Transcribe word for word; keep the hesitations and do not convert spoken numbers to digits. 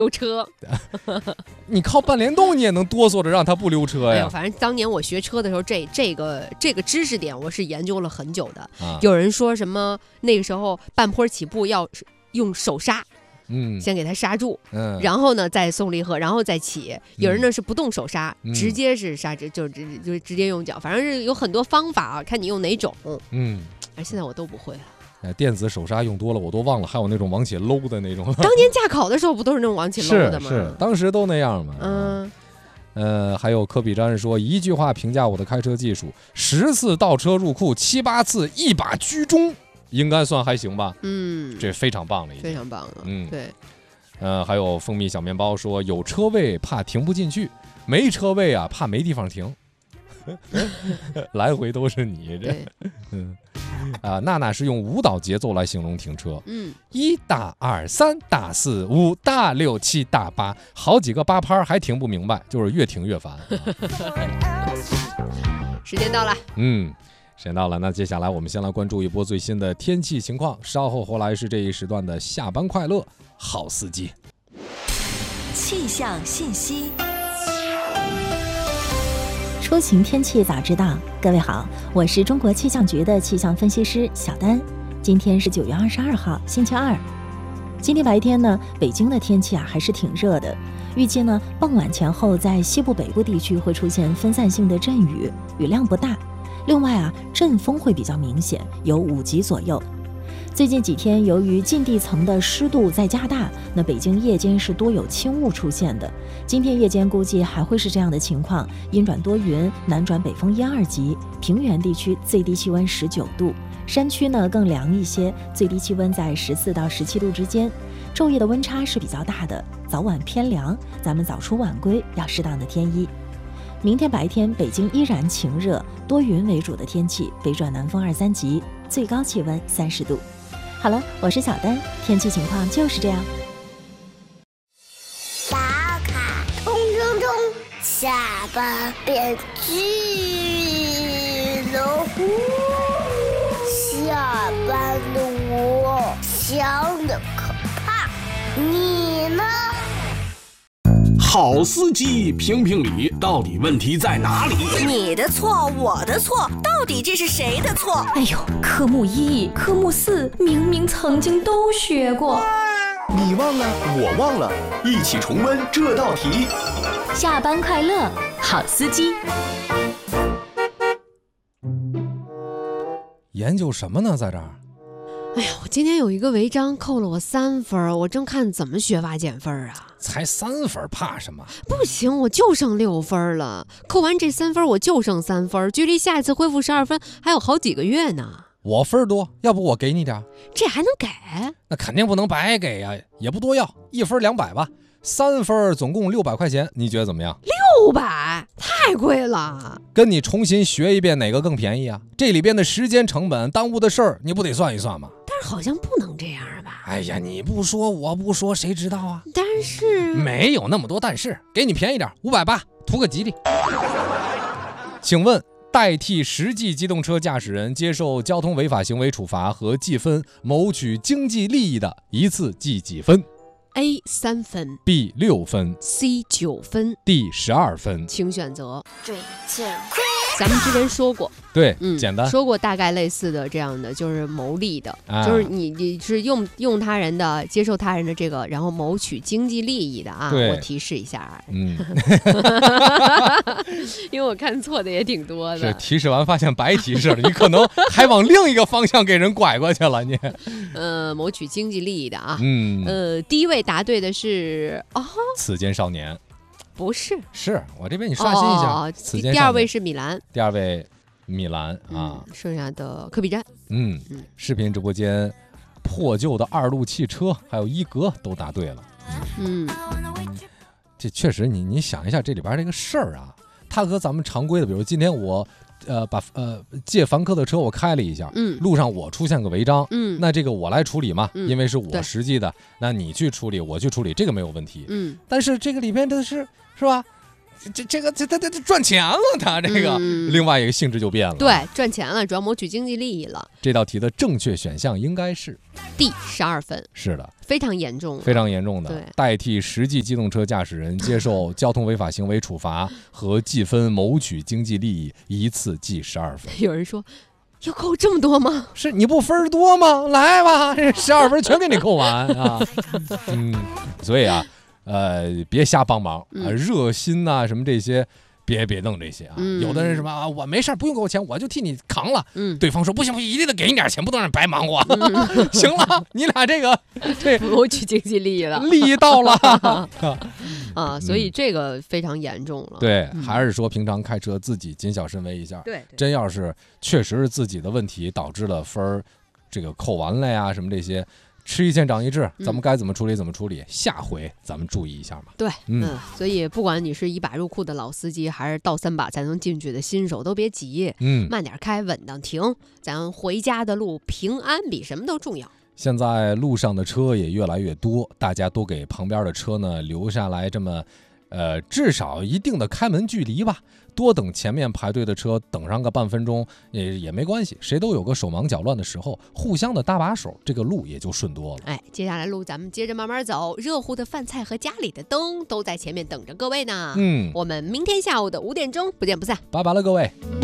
溜车。 你靠半联动你也能哆嗦着让它不溜车呀。 哎呦，反正当年我学车的时候，这这个这个知识点我是研究了很久的。 啊、 有人说什么那个时候半坡起步要用手刹。 嗯， 先给它刹住， 嗯， 然后呢再松离合，然后再起。有人呢是不动手刹， 嗯、 直接是刹直，就直就直接用脚，反正是有很多方法啊，看你用哪种。 嗯， 哎，现在我都不会了。 哎，电子手刹用多了，我都忘了还有那种往起搂的那种。 当年驾考的时候不都是那种往起搂的吗？ 是是，当时都那样嘛。 嗯。 呃，还有科比詹说，一句话评价我的开车技术：十次倒车入库，七八次一把居中。应该算还行吧， 嗯， 这非常棒了，已经非常棒了， 嗯， 对， 呃，还有蜂蜜小面包说有车位怕停不进去，没车位啊怕没地方停，来回都是你这，嗯，啊、呃，娜娜是用舞蹈节奏来形容停车， 嗯， 一打二三打四五打六七打八，好几个八拍还停不明白，就是越停越烦。啊、 时间到了， 嗯。时间到了，那接下来我们先来关注一波最新的天气情况，稍后回来是这一时段的下班快乐好司机。 气象信息， 出行天气早知道。各位好，我是中国气象局的气象分析师小丹。今天是九月二十二号，星期二。今天白天呢，北京的天气啊还是挺热的，预计呢傍晚前后在西部北部地区会出现分散性的阵雨，雨量不大。另外啊，阵风会比较明显，有五级左右。最近几天，由于近地层的湿度在加大，那北京夜间是多有轻雾出现的。今天夜间估计还会是这样的情况，阴转多云，南转北风一二级。平原地区最低气温十九度，山区呢更凉一些，最低气温在十四到十七度之间。昼夜的温差是比较大的，早晚偏凉，咱们早出晚归要适当的添衣。明天白天，北京依然晴热，多云为主的天气，北转南风二三级，最高气温三十度。好了，我是小丹，天气情况就是这样。 打卡冲冲冲，下班变巨龙。下班的我想的可怕，你呢？ 好司机评评理，到底问题在哪里？ 你的错，我的错，到底这是谁的错？ 哎呦，科目一、科目四明明曾经都学过， 你忘了，我忘了，一起重温这道题。 下班快乐，好司机。 研究什么呢？在这儿？ 哎呀，我今天有一个违章扣了我三分，我正看怎么学法减分啊。 才三分，怕什么？ 不行，我就剩六分了。扣完这三分，我就剩三分，距离下一次恢复十二分还有好几个月呢。 我分多，要不我给你点？ 这还能给？ 那肯定不能白给呀，也不多要，一分两百吧。三分总共六百块钱，你觉得怎么样？ 六百太贵了。 跟你重新学一遍，哪个更便宜啊？这里边的时间成本、耽误的事儿，你不得算一算吗？ 但是好像不能这样吧？ 哎呀，你不说我不说，谁知道啊？ 但是没有那么多但是，给你便宜点，五百八，图个吉利。请问，代替实际机动车驾驶人接受交通违法行为处罚和记分，谋取经济利益的，一次记几分？ A 三分 B 六分 C 九分 D 十二分， 请选择。 最健咱们之前说过， 对， 嗯， 简单说过大概类似的这样的，就是牟利的， 啊、 就是你你是用用他人的，接受他人的这个，然后谋取经济利益的啊。我提示一下， 嗯， 因为我看错的也挺多的。 是提示完发现白提示了，你可能还往另一个方向给人拐过去了，你。 呃，谋取经济利益的啊， 嗯， 呃，第一位答对的是啊， 此间少年。 不是， 是我这边你刷新一下。 哦、第, 第二位是米兰， 第二位米兰啊、 嗯，剩下的科比站。 嗯嗯，视频直播间破旧的二路汽车还有一格都答对了。 嗯， 这确实你你想一下这里边这个事儿啊，它和咱们常规的，比如今天我呃把呃借凡客的车我开了一下， 嗯， 路上我出现个违章， 嗯， 那这个我来处理嘛， 嗯、 因为是我实际的，那你去处理，我去处理，这个没有问题， 嗯， 但是这个里面的是是吧？ 这这个这他他赚钱了，他这个、 嗯、 另外一个性质就变了。 对，赚钱了，主要谋取经济利益了。 这道题的正确选项应该是 D 十二分。 是的， 非常严重， 非常严重的。 对， 代替实际机动车驾驶人接受交通违法行为处罚和记分谋取经济利益，一次记十二分。 有人说。要扣这么多吗？ 是你不分多吗？来吧，这十二分全给你扣完啊！嗯，所以啊，呃，别瞎帮忙啊，热心呐、啊，什么这些，别别弄这些啊。 嗯、 有的人什么啊，我没事不用给我钱，我就替你扛了。嗯，对方说不行不行，一定得给你点钱，不能让你白忙活。嗯、行了，你俩这个这谋取经济利益了， 利益到了啊，所以这个非常严重了。 对，还是说平常开车自己谨小慎微一下。 对， 真要是确实是自己的问题导致了分儿这个扣完了呀，什么这些。吃一堑长一智，咱们该怎么处理怎么处理，嗯、下回咱们注意一下嘛。 对，嗯，嗯，所以不管你是一把入库的老司机，还是倒三把才能进去的新手，都别急，嗯，慢点开，稳当停，咱回家的路平安比什么都重要。 现在路上的车也越来越多，大家都给旁边的车呢留下来这么，呃，至少一定的开门距离吧。多等前面排队的车，等上个半分钟也也没关系，谁都有个手忙脚乱的时候，互相的搭把手，这个路也就顺多了。 哎，接下来路咱们接着慢慢走，热乎的饭菜和家里的灯都在前面等着各位呢。嗯，我们明天下午的五点钟不见不散， 拜拜了各位。